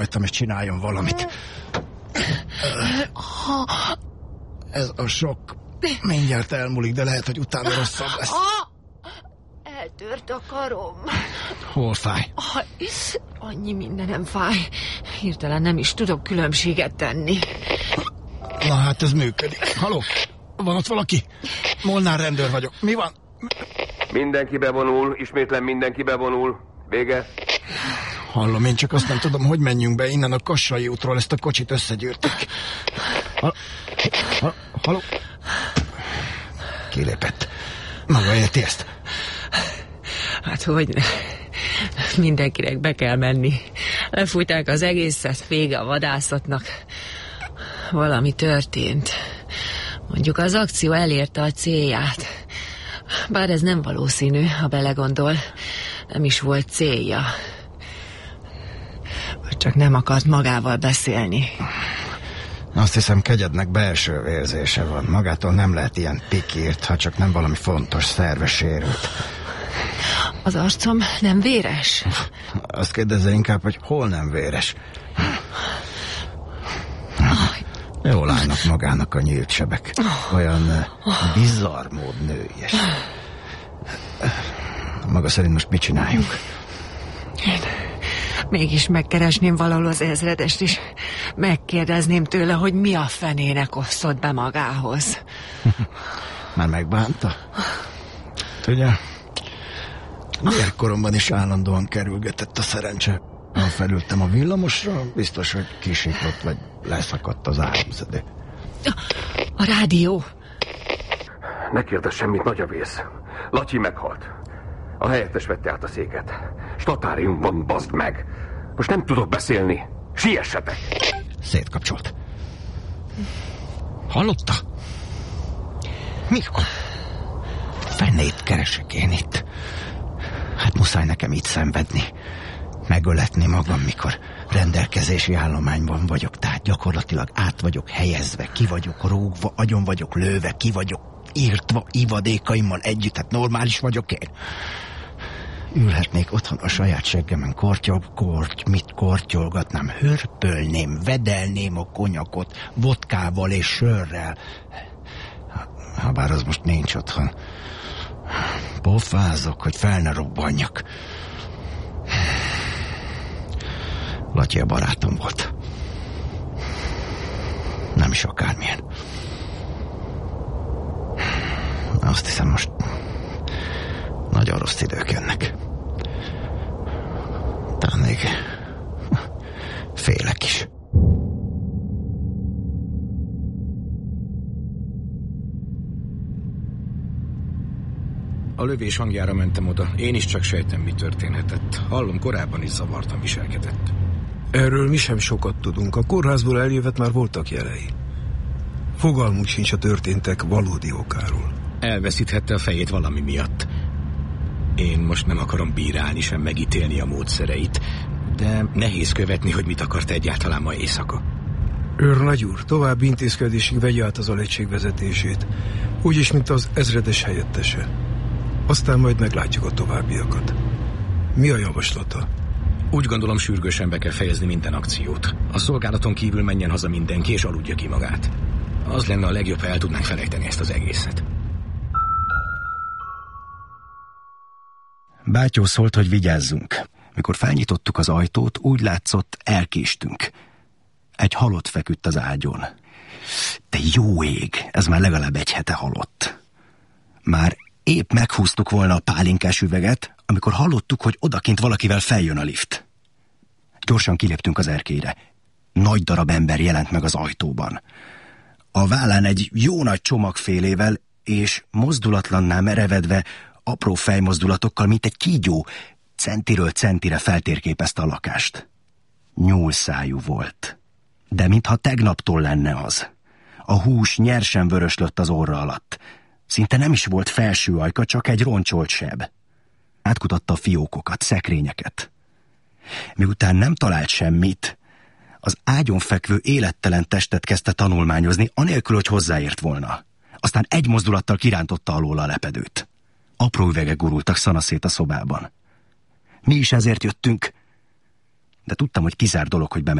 rajtam, és csináljon valamit. Ez a sok mindjárt elmúlik, de lehet, hogy utána rosszabb lesz. Eltört a karom. Hol fáj? Annyi mindenem fáj. Hirtelen nem is tudok különbséget tenni. Na hát ez működik. Haló? Van ott valaki? Molnár rendőr vagyok. Mi van? Mindenki bevonul, ismétlen mindenki bevonul. Vége. Hallom, én csak azt nem tudom, hogy menjünk be innen a Kassai útról, ezt a kocsit összegyűrtük. Haló? Kilépett. Maga érti ezt? Hát hogyne. Mindenkinek be kell menni. Lefújták az egészet, vége a vadászatnak. Valami történt. Mondjuk az akció elérte a célját. Bár ez nem valószínű, ha belegondol. Nem is volt célja. Vagy csak nem akart magával beszélni. Azt hiszem, kegyednek belső érzése van. Magától nem lehet ilyen pikírt, ha csak nem valami fontos szerve sérült. Az arcom nem véres? Azt kérdezze inkább, hogy hol nem véres. Jól állnak magának a nyílt sebek. Olyan bizarr mód nőies. Maga szerint most mit csináljunk? Én mégis megkeresném valahol az ezredest is. Megkérdezném tőle, hogy mi a fenének osszott be magához. Már megbánta? Tudja, gyerekkoromban is állandóan kerülgetett a szerencse. Ha felültem a villamosra, biztos, hogy kisiklott, vagy leszakadt az áramszedő. A rádió. Ne kérdezz semmit, nagy a vész. Latyi meghalt. A helyettes vette át a széket. Statárium van, bazd meg. Most nem tudok beszélni. Siessetek! Szétkapcsolt. Hallotta? Mikor? Fennét keresek én itt. Hát muszáj nekem itt szenvedni. Megöletni magam, mikor rendelkezési állományban vagyok. Tehát gyakorlatilag át vagyok helyezve, ki vagyok rógva, agyon vagyok lőve, ki vagyok írtva ivadékaimmal együtt. Hát normális vagyok én. Ülhetnék otthon a saját seggemen, mit kortyolgatnám, hörpölném, vedelném a konyakot vodkával és sörrel. Habár az most nincs otthon. Pofázok, hogy fel ne robbanjak. Latyi a barátom volt. Nem is akármilyen. Azt hiszem, most nagyon rossz idők jönnek. Talán még félek is. A lövés hangjára mentem oda. Én is csak sejtem, mi történhetett. Hallom, korábban is zavartan viselkedett. Erről mi sem sokat tudunk. A kórházból eljövet már voltak jelei. Fogalmunk sincs a történtek valódi okáról. Elveszíthette a fejét valami miatt. Én most nem akarom bírálni, sem megítélni a módszereit, de nehéz követni, hogy mit akart egyáltalán ma éjszaka. Őrnagy úr, további intézkedésig vegye át az alegység vezetését, úgyis, mint az ezredes helyettese. Aztán majd meglátjuk a továbbiakat. Mi a javaslata? Úgy gondolom, sürgősen be kell fejezni minden akciót. A szolgálaton kívül menjen haza mindenki, és aludja ki magát. Az lenne a legjobb, ha el tudnánk felejteni ezt az egészet. Bátyó szólt, hogy vigyázzunk. Mikor felnyitottuk az ajtót, úgy látszott, elkéstünk. Egy halott feküdt az ágyon. De jó ég, ez már legalább egy hete halott. Már épp meghúztuk volna a pálinkás üveget, amikor hallottuk, hogy odakint valakivel feljön a lift. Gyorsan kiléptünk az erkélyre. Nagy darab ember jelent meg az ajtóban. A vállán egy jó nagy csomagfélével, és mozdulatlanná merevedve, apró fejmozdulatokkal, mint egy kígyó, centiről centire feltérképezte a lakást. Nyúlszájú volt, de mintha tegnaptól lenne az. A hús nyersen vöröslött az orra alatt. Szinte nem is volt felső ajka, csak egy roncsolt seb. Átkutatta a fiókokat, szekrényeket. Miután nem talált semmit, az ágyon fekvő élettelen testet kezdte tanulmányozni, anélkül, hogy hozzáért volna. Aztán egy mozdulattal kirántotta alól a lepedőt. Apró üvegek gurultak szanaszét a szobában. Mi is ezért jöttünk, de tudtam, hogy kizárt dolog, hogy